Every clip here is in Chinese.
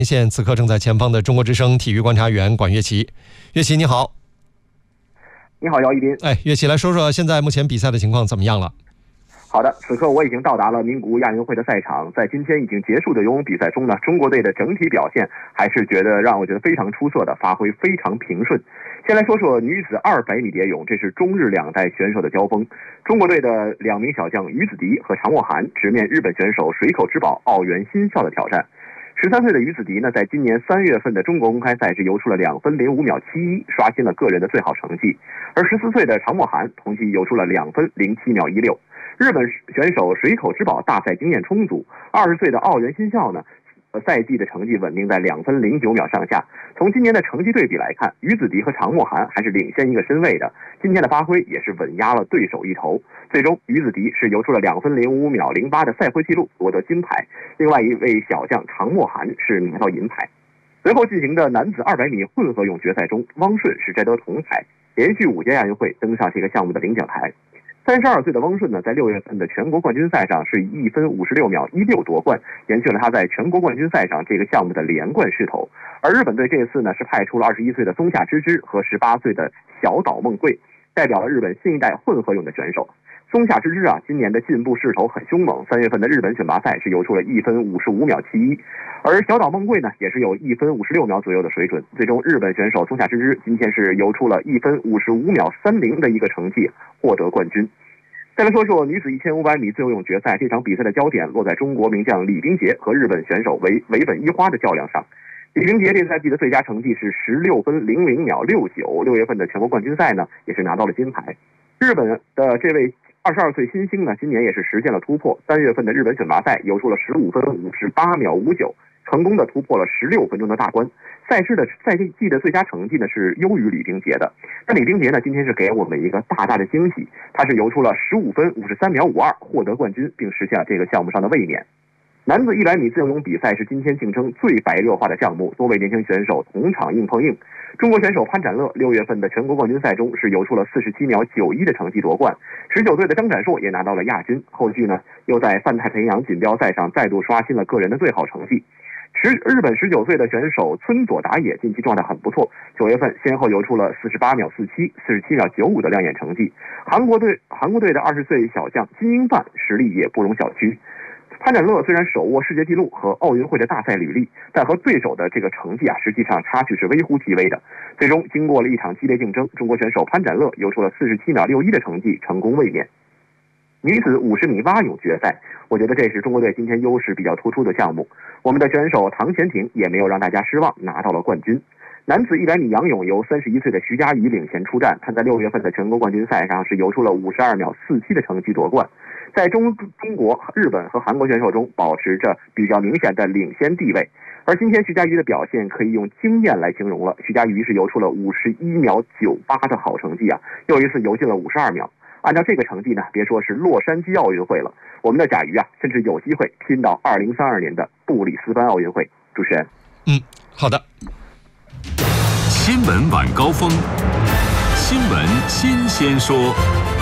现此刻正在前方的中国之声体育观察员管乐琪。乐琪你好。 你好，姚一斌。 乐琪来说说现在目前比赛的情况怎么样了？ 好的，此刻我已经到达了名古屋亚运会的赛场。在今天已经结束的游泳比赛中呢，中国队的整体表现还是让我觉得非常出色的，发挥非常平顺。先来说说女子200米蝶泳，这是中日两代选手的交锋。中国队的2名小将于子迪和常默涵直面日本选手水口之保、奥原新校的挑战。13岁的于子迪呢，在今年3月份的中国公开赛是游出了2分05秒71，刷新了个人的最好成绩。而14岁的常默涵同期游出了2分07秒16。日本选手水口之保大赛经验充足，20岁的奥原新校呢，赛季的成绩稳定在2分09秒上下。从今年的成绩对比来看，于子迪和常默涵还是领先一个身位的。今天的发挥也是稳压了对手一头。最终，于子迪是游出了2分05秒08的赛会纪录，夺得金牌。另外一位小将常默涵是拿到银牌。随后进行的男子200米混合泳决赛中，汪顺是摘得铜牌，连续5届亚运会登上这个项目的领奖台。32岁的汪顺呢，在6月份的全国冠军赛上是以1分56秒16夺冠，延续了他在全国冠军赛上这个项目的连冠势头。而日本队这次呢，是派出了21岁的松下知之和18岁的小岛梦贵，代表了日本新一代混合泳的选手。松下知之今年的进步势头很凶猛，3月份的日本选拔赛是游出了1分55秒71，而小岛梦贵呢，也是有1分56秒左右的水准。最终，日本选手松下知之今天是游出了1分55秒30的一个成绩，获得冠军。再来说说女子1500米自由泳决赛，这场比赛的焦点落在中国名将李冰洁和日本选手尾本一花的较量上。李冰洁这赛季的最佳成绩是16分00秒69，6月份的全国冠军赛呢，也是拿到了金牌。日本的这位22岁新星呢，今年也是实现了突破。3月份的日本选拔赛游出了15分58秒59，成功的突破了16分钟的大关。赛季的最佳成绩呢是优于李冰洁的。那李冰洁呢，今天是给我们一个大大的惊喜，他是游出了15分53秒52，获得冠军，并实现了这个项目上的卫冕。男子100米自由泳比赛是今天竞争最白热化的项目，多位年轻选手同场硬碰硬。中国选手潘展乐6月份的全国冠军赛中是游出了47秒91的成绩夺冠，19岁的张展硕也拿到了亚军。后续呢，又在泛太平洋锦标赛上再度刷新了个人的最好成绩。日本19岁的选手村佐达也近期状态很不错，9月份先后游出了48秒47、47秒95的亮眼成绩。韩国队的20岁小将金英范实力也不容小觑。潘展乐虽然手握世界纪录和奥运会的大赛履历，但和对手的这个成绩实际上差距是微乎其微的。最终经过了一场激烈竞争，中国选手潘展乐游出了47秒61的成绩，成功卫冕。女子50米蛙泳决赛，我觉得这是中国队今天优势比较突出的项目。我们的选手唐贤廷也没有让大家失望，拿到了冠军。男子100米仰泳由31岁的徐嘉余领衔出战，他在6月份的全国冠军赛上是游出了52秒47的成绩夺冠，在中国、日本和韩国选手中保持着比较明显的领先地位。而今天徐嘉余的表现可以用惊艳来形容了，徐嘉余是游出了51秒98的好成绩又一次游进了52秒。按照这个成绩呢，别说是洛杉矶奥运会了，我们的甲鱼甚至有机会拼到2032年的布里斯班奥运会。主持人， 好的。 新闻晚高峰，新闻新鲜说。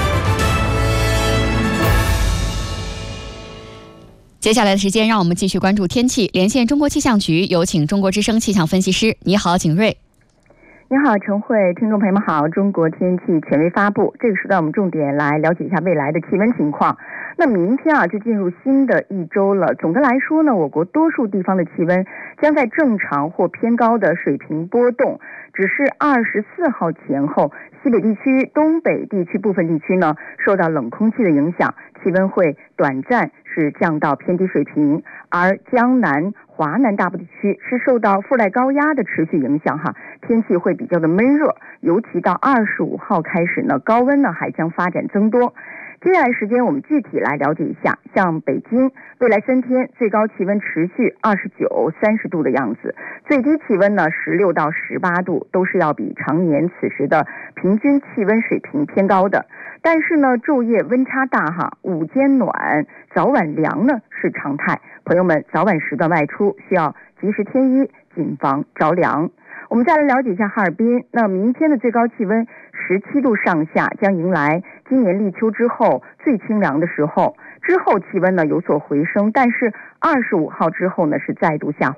接下来的时间，让我们继续关注天气。连线中国气象局，有请中国之声气象分析师。你好，景睿。 你好，陈慧，听众朋友们好。中国天气权威发布，这个时段我们重点来了解一下未来的气温情况。那明天就进入新的一周了。总的来说呢，我国多数地方的气温将在正常或偏高的水平波动，只是24号前后，西北地区、东北地区部分地区呢，受到冷空气的影响，气温会短暂是降到偏低水平，而江南、华南大部地区是受到副带高压的持续影响天气会比较的闷热，尤其到25号开始呢，高温呢还将发展增多。接下来时间我们具体来了解一下，像北京未来3天最高气温持续29、30度的样子，最低气温呢16到18度，都是要比常年此时的平均气温水平偏高的。但是呢，昼夜温差大午间暖，早晚凉呢是常态。朋友们早晚时段外出需要及时添衣，谨防着凉。我们再来了解一下哈尔滨，那明天的最高气温17度上下，将迎来今年立秋之后最清凉的时候。之后气温呢有所回升，但是25号之后呢是再度下滑。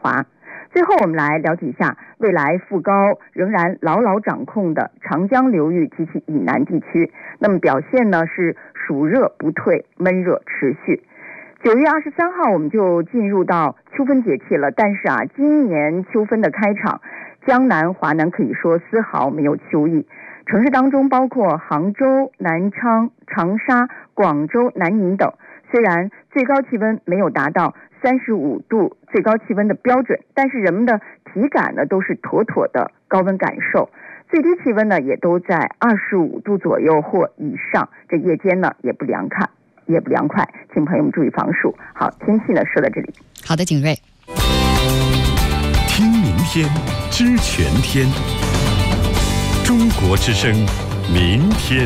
最后我们来了解一下未来副高仍然牢牢掌控的长江流域及其以南地区，那么表现呢是暑热不退，闷热持续。9月23号我们就进入到秋分节气了，但是今年秋分的开场，江南华南可以说丝毫没有秋意。城市当中包括杭州、南昌、长沙、广州、南宁等，虽然最高气温没有达到35度最高气温的标准，但是人们的体感呢都是妥妥的高温感受，最低气温呢也都在25度左右或以上，这夜间呢也不凉快，请朋友们注意防暑。好，天气呢说到这里。 好的，景睿。 听明天，知全天。中国之声，明天。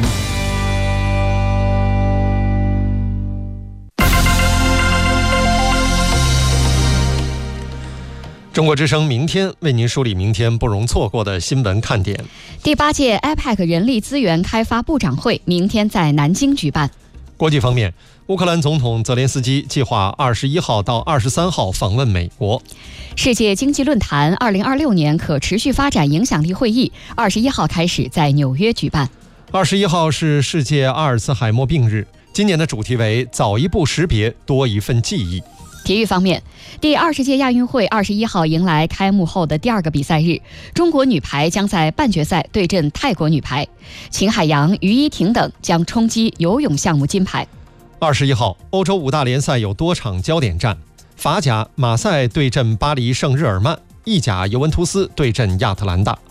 中国之声明天为您梳理明天不容错过的新闻看点。 第8届 APEC 人力资源开发部长会明天在南京举办。 国际方面，乌克兰总统泽连斯基计划21号到23号访问美国。 世界经济论坛2026年可持续发展影响力会议21号开始在纽约举办。 21号是世界阿尔茨海默病日，今年的主题为早一步识别，多一份记忆。 体育方面，第20届亚运会21号迎来开幕后的第2个比赛日，中国女排将在半决赛对阵泰国女排，秦海洋、于依婷等将冲击游泳项目金牌。 21号，欧洲5大联赛有多场焦点战，法甲马赛对阵巴黎圣日耳曼，意甲尤文图斯对阵亚特兰大。